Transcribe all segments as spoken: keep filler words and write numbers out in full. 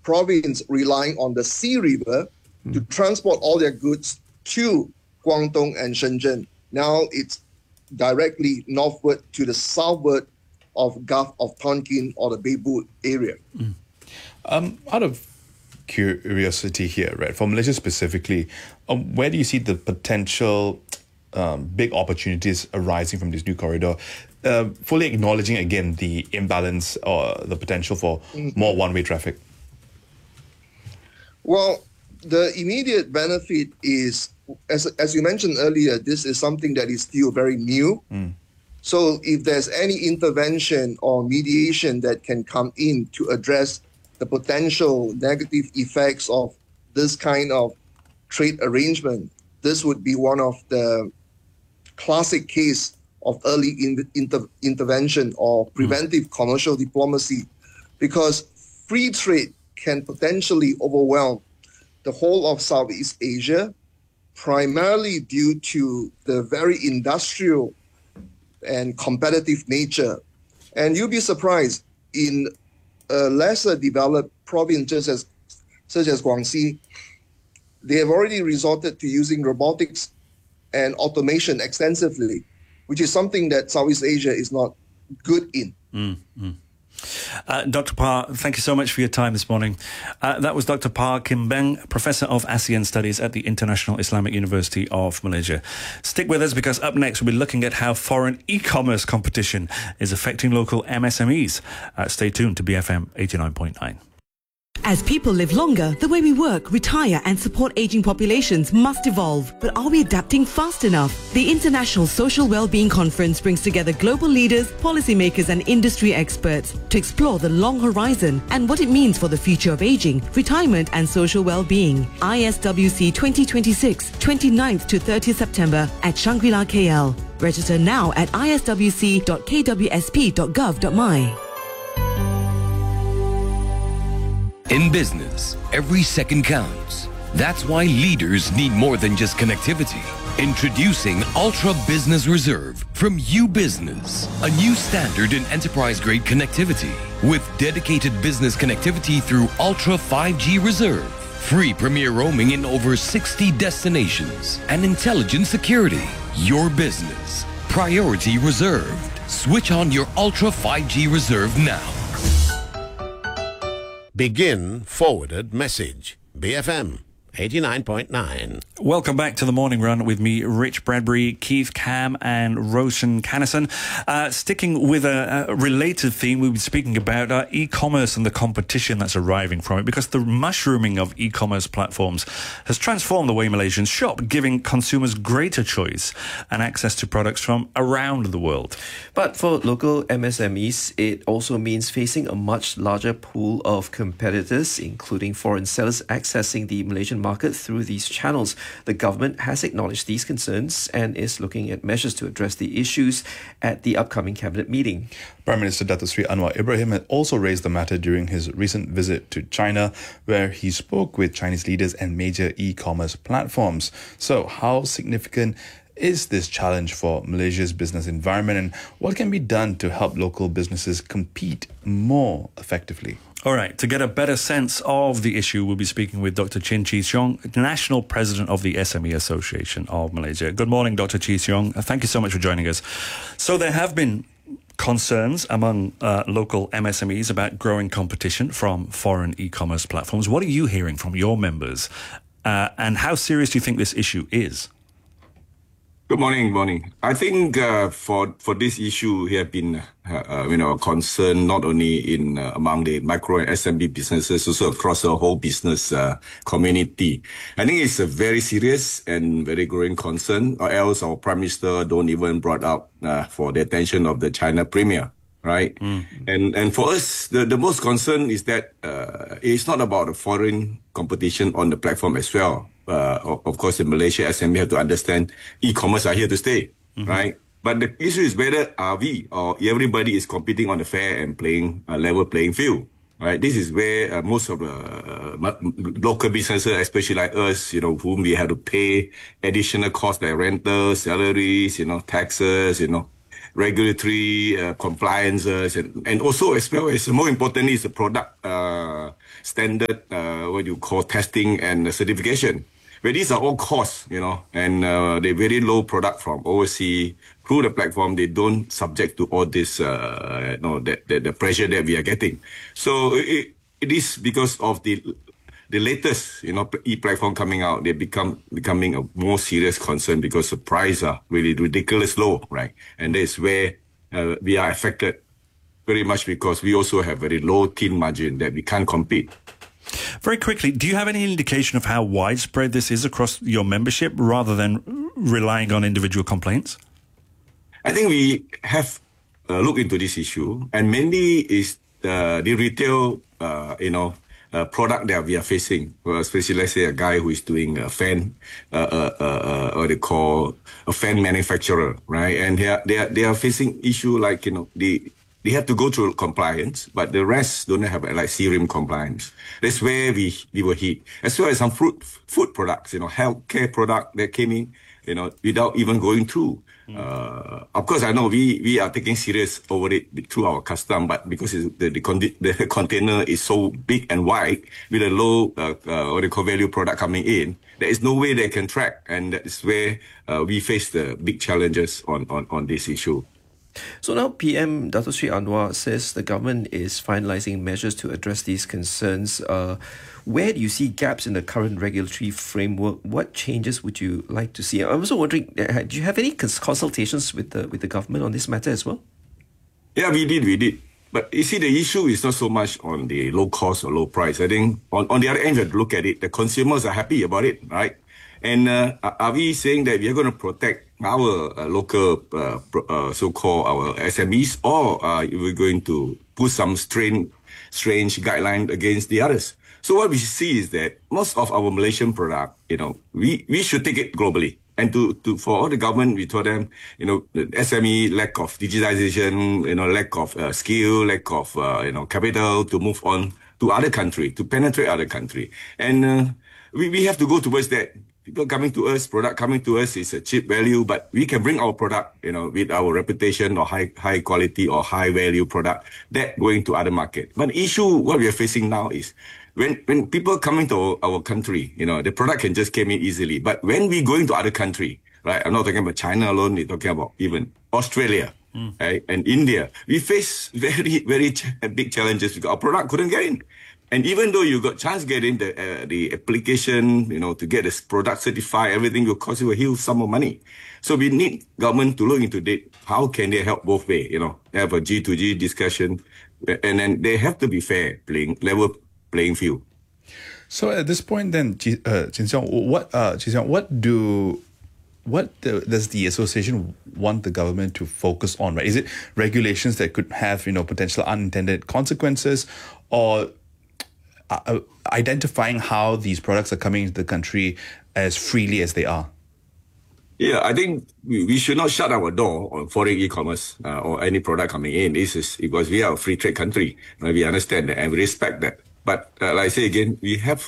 province relying on the Sea River mm. to transport all their goods to Guangdong and Shenzhen. Now it's directly northward to the southward of Gulf of Tonkin or the Beibu area. Mm. Um, out of curiosity here, right, for Malaysia specifically, um, where do you see the potential um, big opportunities arising from this new corridor? Uh, fully acknowledging again the imbalance or the potential for mm-hmm. more one-way traffic. Well, the immediate benefit is, as as you mentioned earlier, this is something that is still very new. Mm. So if there's any intervention or mediation that can come in to address the potential negative effects of this kind of trade arrangement, this would be one of the classic case of early in, inter, intervention or preventive mm. commercial diplomacy, because free trade can potentially overwhelm the whole of Southeast Asia, primarily due to the very industrial and competitive nature. And you'll be surprised, in uh, lesser developed provinces as, such as Guangxi, they have already resorted to using robotics and automation extensively, which is something that Southeast Asia is not good in. Mm-hmm. Uh, Doctor Parr, thank you so much for your time this morning. Uh, that was Doctor Parr Kim Beng, Professor of ASEAN Studies at the International Islamic University of Malaysia. Stick with us, because up next we'll be looking at how foreign e-commerce competition is affecting local M S M Es. Uh, stay tuned to B F M eighty-nine point nine. As people live longer, the way we work, retire and support aging populations must evolve. But are we adapting fast enough? The International Social Wellbeing Conference brings together global leaders, policymakers and industry experts to explore the long horizon and what it means for the future of aging, retirement and social well-being. I S W C twenty twenty-six, twenty-ninth to thirtieth September at Shangri-La K L. Register now at i s w c dot k w s p dot gov dot m y. In business, every second counts. That's why leaders need more than just connectivity. Introducing Ultra Business Reserve from UBusiness, a new standard in enterprise-grade connectivity with dedicated business connectivity through Ultra five G Reserve, free premier roaming in over sixty destinations, and intelligent security. Your business, priority reserved. Switch on your Ultra five G Reserve now. Begin forwarded message. B F M eighty-nine point nine. Welcome back to the Morning Run with me, Rich Bradbury, Keith Cam and Roshan Kannison. Uh, sticking with a, a related theme, we'll be speaking about uh, e-commerce and the competition that's arriving from it, because the mushrooming of e-commerce platforms has transformed the way Malaysians shop, giving consumers greater choice and access to products from around the world. But for local M S M Es, it also means facing a much larger pool of competitors, including foreign sellers accessing the Malaysian market market through these channels. The government has acknowledged these concerns and is looking at measures to address the issues at the upcoming cabinet meeting. Prime Minister Dato Sri Anwar Ibrahim had also raised the matter during his recent visit to China, where he spoke with Chinese leaders and major e-commerce platforms. So how significant is this challenge for Malaysia's business environment, and what can be done to help local businesses compete more effectively? All right, to get a better sense of the issue, we'll be speaking with Doctor Chin Chee Siong, National President of the S M E Association of Malaysia. Good morning, Doctor Chee Siong. Thank you so much for joining us. So there have been concerns among uh, local M S M Es about growing competition from foreign e-commerce platforms. What are you hearing from your members, uh, and how serious do you think this issue is? Good morning, morning. I think uh, for for this issue, we have been, uh, uh, you know, concerned not only in uh, among the micro and S M E businesses, also across the whole business uh, community. I think it's a very serious and very growing concern, or else our Prime Minister don't even brought up uh, for the attention of the China Premier, right? Mm. And and for us, the, the most concern is that uh, it's not about the foreign competition on the platform as well. Uh, of, of course, in Malaysia, S M E have to understand e-commerce are here to stay, mm-hmm. right? But the issue is whether are we or everybody is competing on a fair and playing uh, level playing field, right? This is where uh, most of the uh, local businesses, especially like us, you know, whom we have to pay additional costs like rentals, salaries, you know, taxes, you know, regulatory uh, compliances, and, and also as well as more importantly is the product uh, standard, uh, what you call testing and certification. Where these are all costs, you know, and uh, they're very low product from overseas through the platform. They don't subject to all this, uh, you know, the, the, the pressure that we are getting. So it, it is because of the the latest, you know, e-platform coming out. They become becoming a more serious concern because the price are really ridiculous low, right? And that's where uh, we are affected very much because we also have very low thin margin that we can't compete. Very quickly, do you have any indication of how widespread this is across your membership rather than relying on individual complaints? I think we have uh, looked into this issue, and mainly is the, the retail, uh, you know, uh, product that we are facing. Well, especially, let's say, a guy who is doing a fan, uh, uh, uh, uh, what they call a fan manufacturer, right? And they are, they are, they are facing issue like, you know, the They have to go through compliance, but the rest don't have like serum compliance. That's where we, we were hit. As well as some fruit, food products, you know, healthcare product that came in, you know, without even going through. Mm. Uh, of course, I know we, we are taking serious over it through our custom, but because it's, the, the, con- the container is so big and wide with a low, uh, uh, what they call value product coming in, there is no way they can track. And that is where uh, we face the big challenges on, on, on this issue. So now P M Dato Sri Anwar says the government is finalising measures to address these concerns. Uh, where do you see gaps in the current regulatory framework? What changes would you like to see? I'm also wondering, uh, do you have any cons- consultations with the with the government on this matter as well? Yeah, we did, we did. But you see, the issue is not so much on the low cost or low price. I think on, on the other end, you have to look at it. The consumers are happy about it, right? And uh, are we saying that we are going to protect our uh, local, uh, uh, so-called our S M Es, or uh, we're going to put some strange, strange guideline against the others? So what we see is that most of our Malaysian product, you know, we, we should take it globally. And to, to for all the government, we told them, you know, the S M E, lack of digitization, you know, lack of uh, skill, lack of, uh, you know, capital to move on to other country, to penetrate other country. And uh, we, we have to go towards that. People coming to us, product coming to us is a cheap value, but we can bring our product, you know, with our reputation or high high quality or high value product that going to other market. But the issue, what we are facing now is when when people coming to our country, you know, the product can just come in easily. But when we going to other country, right, I'm not talking about China alone, we're talking about even Australia, mm. right, and India, we face very, very ch- big challenges because our product couldn't get in. And even though you got chance getting the uh, the application, you know, to get this product certified, everything will cost you a huge sum of money. So we need government to look into that. How can they help both ways? You know, have a G to G discussion, and then they have to be fair, playing level playing field. So at this point, then, uh, Chin Siong, what uh, Chin Siong, what do what the, does the association want the government to focus on? Right? Is it regulations that could have, you know, potential unintended consequences, or Uh, identifying how these products are coming into the country as freely as they are? Yeah, I think we, we should not shut our door on foreign e-commerce uh, or any product coming in. This is because we are a free trade country. Uh, we understand that and we respect that. But uh, like I say again, we have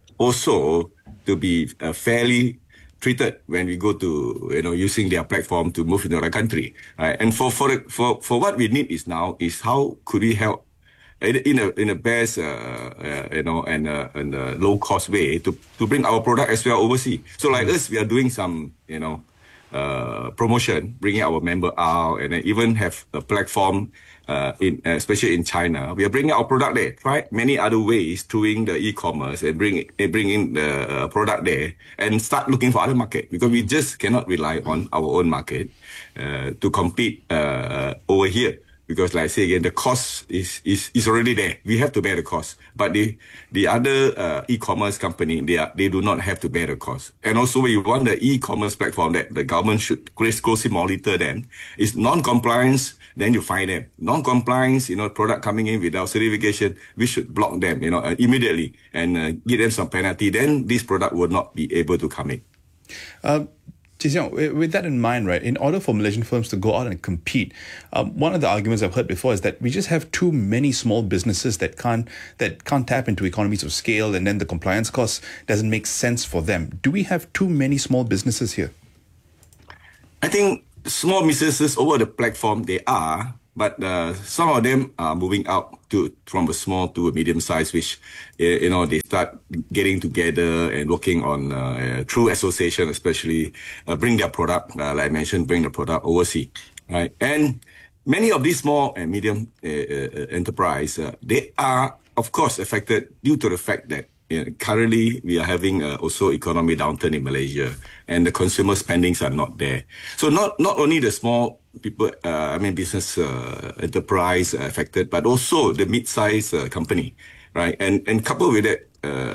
also to be uh, fairly treated when we go to, you know, using their platform to move into our country. Right? And for, for, for, for what we need is now is how could we help in a in a best uh, uh, you know and uh, and a low cost way to to bring our product as well overseas. So like mm. us, we are doing some you know uh, promotion, bringing our member out, and then even have a platform uh, in uh, especially in China. We are bringing our product there. Try many other ways doing the e-commerce and bring and bring in the uh, product there and start looking for other market, because we just cannot rely on our own market uh, to compete uh, over here. Because, like I say again, the cost is, is, is already there. We have to bear the cost. But the the other uh, e-commerce company, they are, they do not have to bear the cost. And also, when you want the e-commerce platform that the government should closely monitor them, is non-compliance, then you find them. Non-compliance, you know, product coming in without certification, we should block them, you know, uh, immediately and uh, give them some penalty. Then this product will not be able to come in. Uh, With that in mind, right, in order for Malaysian firms to go out and compete, um, one of the arguments I've heard before is that we just have too many small businesses that can't that can't tap into economies of scale, and then the compliance costs doesn't make sense for them. Do we have too many small businesses here? I think small businesses over the platform, they are, but uh, some of them are moving out to from a small to a medium size, which you know they start getting together and working on uh, through association, especially uh, bring their product, uh, like I mentioned, bring the product overseas, right? And many of these small and medium uh, uh, enterprise, uh, they are of course affected due to the fact that you know, currently we are having uh, also economic downturn in Malaysia, and the consumer spendings are not there. So not not only the small people, uh, I mean business uh, enterprise uh, affected, but also the mid-sized uh, company, right? And and coupled with that,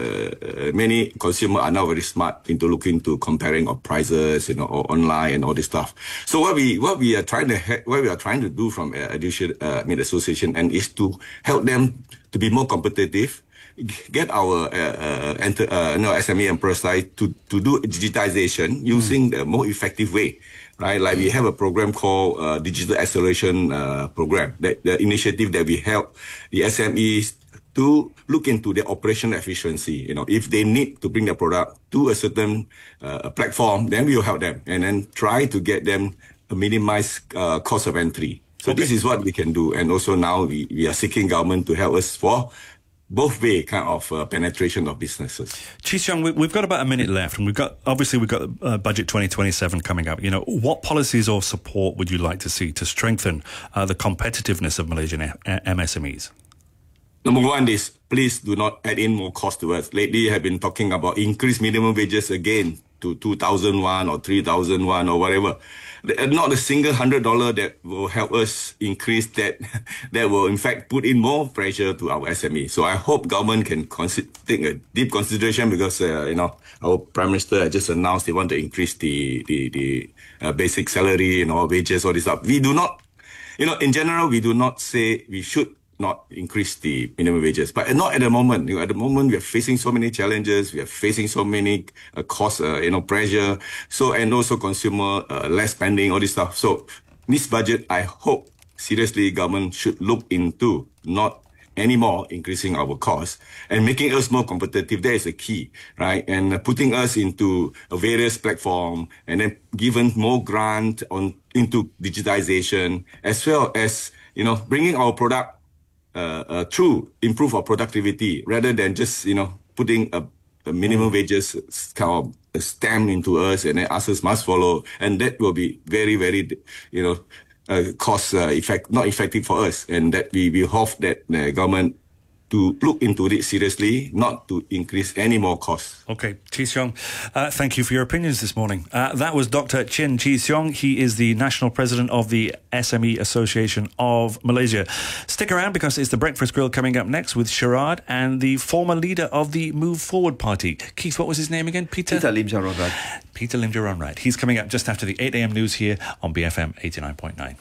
uh, many consumers are now very smart into looking to comparing of prices, you know, or online and all this stuff. So what we what we are trying to ha- what we are trying to do from uh, Education, uh, I mean association, and is to help them to be more competitive. Get our uh, uh, enter, uh, no, S M E enterprise to, to do digitization using mm. the more effective way, right? Like we have a program called uh, Digital Acceleration uh, Program, that the initiative that we help the S M Es to look into their operational efficiency. You know, if they need to bring their product to a certain uh, platform, then we will help them and then try to get them a minimized uh, cost of entry. So okay. This is what we can do. And also now we, we are seeking government to help us for both way kind of uh, penetration of businesses. Chee Siong, we, we've got about a minute left, and we've got obviously we've got uh, budget twenty twenty-seven coming up. You know, what policies or support would you like to see to strengthen uh, the competitiveness of Malaysian a- M S M Es? Number one is please do not add in more cost to us. Lately, I have been talking about increased minimum wages again to two thousand one or three thousand one or whatever. Not a single hundred dollar that will help us increase that, that will in fact put in more pressure to our S M E. So I hope government can consider, take a deep consideration, because, uh, you know, our Prime Minister just announced they want to increase the, the, the uh, basic salary, you know, wages, all this stuff. We do not, you know, in general, we do not say we should not increase the minimum wages, but not at the moment. You know, at the moment, we are facing so many challenges. We are facing so many uh, cost, uh, you know, pressure. So, and also consumer uh, less spending, all this stuff. So, this budget, I hope seriously government should look into not anymore increasing our costs and making us more competitive. That is a key, right? And uh, putting us into a various platform, and then given more grant on into digitization, as well as, you know, bringing our product Uh, uh, through improve our productivity, rather than just, you know, putting a, a minimum wages kind of stamp into us and then us must follow, and that will be very, very, you know, uh, cost uh, effect not effective for us, and that we we hope that the government to look into it seriously, not to increase any more costs. Okay, Chee Siong, uh, thank you for your opinions this morning. Uh, that was Doctor Chin Chee Siong. He is the National President of the S M E Association of Malaysia. Stick around, because it's the Breakfast Grill coming up next with Sharad and the former leader of the Move Forward Party. Keith, what was his name again? Peter? Peter Lim Jaronrat. Peter Lim Jaronrat. He's coming up just after the eight a.m. news here on B F M eighty-nine point nine.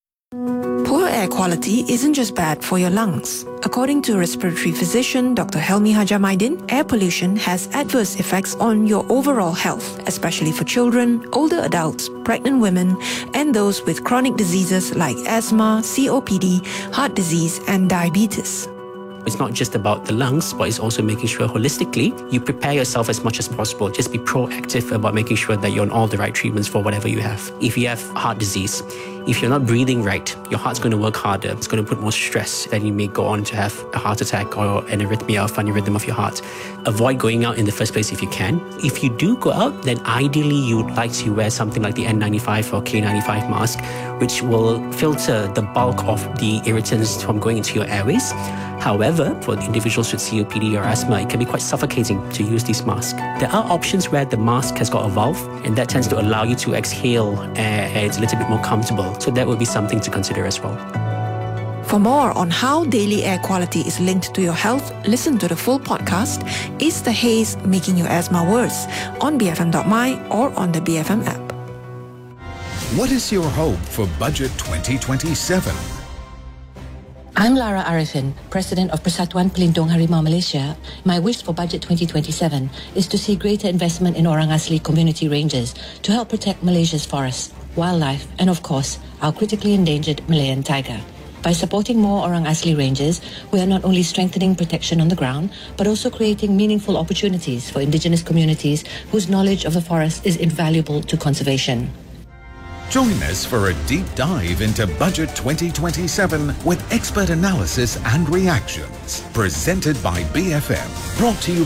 Poor air quality isn't just bad for your lungs. According to respiratory physician Doctor Helmi Hajamaidin, air pollution has adverse effects on your overall health, especially for children, older adults, pregnant women, and those with chronic diseases like asthma, C O P D, heart disease, and diabetes. It's not just about the lungs, but it's also making sure holistically you prepare yourself as much as possible. Just be proactive about making sure that you're on all the right treatments for whatever you have. If you have heart disease, if you're not breathing right, your heart's going to work harder. It's going to put more stress. Then you may go on to have a heart attack or an arrhythmia or funny rhythm of your heart. Avoid going out in the first place if you can. If you do go out, then ideally you would like to wear something like the N ninety-five or K ninety-five mask, which will filter the bulk of the irritants from going into your airways. However, for individuals with C O P D or asthma, it can be quite suffocating to use these masks. There are options where the mask has got a valve, and that tends to allow you to exhale air, and it's a little bit more comfortable. So that would be something to consider as well. For more on how daily air quality is linked to your health, listen to the full podcast, Is the Haze Making Your Asthma Worse? On B F M dot my or on the B F M app. What is your hope for Budget twenty twenty-seven? I'm Lara Arifin, President of Persatuan Pelindung Harimau Malaysia. My wish for Budget twenty twenty-seven is to see greater investment in Orang Asli community ranges to help protect Malaysia's forests, wildlife, and of course, our critically endangered Malayan tiger. By supporting more Orang Asli ranges, we are not only strengthening protection on the ground, but also creating meaningful opportunities for indigenous communities whose knowledge of the forest is invaluable to conservation. Join us for a deep dive into Budget twenty twenty-seven with expert analysis and reactions. Presented by B F M. Brought to you